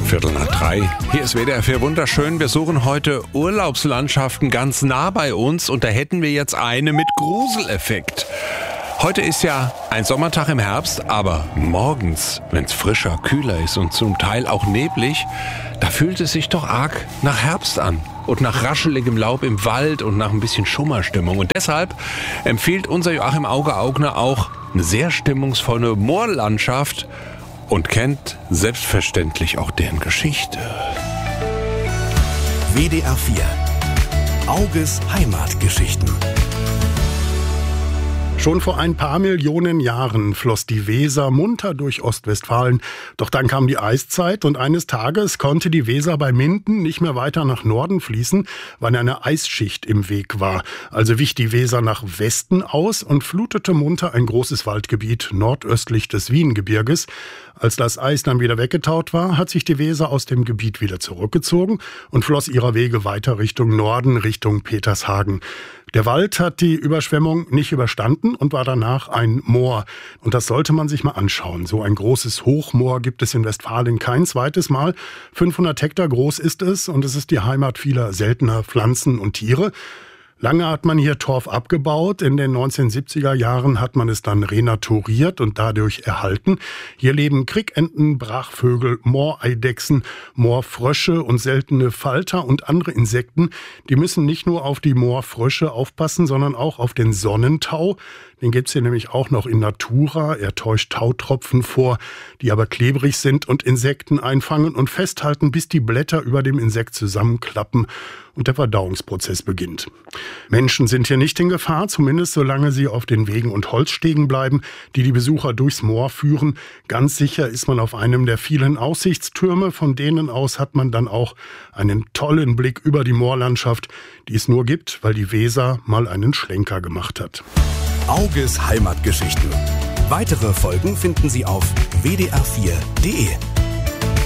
2:15. Hier ist WDR 4 wunderschön. Wir suchen heute Urlaubslandschaften ganz nah bei uns und da hätten wir jetzt eine mit Gruseleffekt. Heute ist ja ein Sommertag im Herbst, aber morgens, wenn es frischer, kühler ist und zum Teil auch neblig, da fühlt es sich doch arg nach Herbst an. Und nach rascheligem Laub im Wald und nach ein bisschen Schummerstimmung. Und deshalb empfiehlt unser Joachim Auge-Augner auch eine sehr stimmungsvolle Moorlandschaft und kennt selbstverständlich auch deren Geschichte. WDR 4. Auges Heimatgeschichten. Schon vor ein paar Millionen Jahren floss die Weser munter durch Ostwestfalen. Doch dann kam die Eiszeit und eines Tages konnte die Weser bei Minden nicht mehr weiter nach Norden fließen, weil eine Eisschicht im Weg war. Also wich die Weser nach Westen aus und flutete munter ein großes Waldgebiet nordöstlich des Wiengebirges. Als das Eis dann wieder weggetaut war, hat sich die Weser aus dem Gebiet wieder zurückgezogen und floss ihrer Wege weiter Richtung Norden, Richtung Petershagen. Der Wald hat die Überschwemmung nicht überstanden und war danach ein Moor. Und das sollte man sich mal anschauen. So ein großes Hochmoor gibt es in Westfalen kein zweites Mal. 500 Hektar groß ist es und es ist die Heimat vieler seltener Pflanzen und Tiere. Lange hat man hier Torf abgebaut. In den 1970er Jahren hat man es dann renaturiert und dadurch erhalten. Hier leben Krickenten, Brachvögel, Mooreidechsen, Moorfrösche und seltene Falter und andere Insekten. Die müssen nicht nur auf die Moorfrösche aufpassen, sondern auch auf den Sonnentau. Den gibt's hier nämlich auch noch in Natura. Er täuscht Tautropfen vor, die aber klebrig sind und Insekten einfangen und festhalten, bis die Blätter über dem Insekt zusammenklappen und der Verdauungsprozess beginnt. Menschen sind hier nicht in Gefahr, zumindest solange sie auf den Wegen und Holzstegen bleiben, die Besucher durchs Moor führen. Ganz sicher ist man auf einem der vielen Aussichtstürme, von denen aus hat man dann auch einen tollen Blick über die Moorlandschaft, die es nur gibt, weil die Weser mal einen Schlenker gemacht hat. Auges Heimatgeschichten. Weitere Folgen finden Sie auf wdr4.de.